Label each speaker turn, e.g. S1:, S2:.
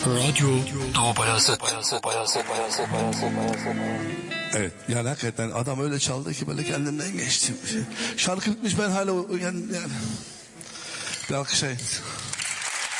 S1: Radyo Doğu Bayazıt.
S2: Evet yani hakikaten adam öyle çaldı ki böyle kendimden geçtim. Şarkı bitmiş ben hala yani bir alkışlayın.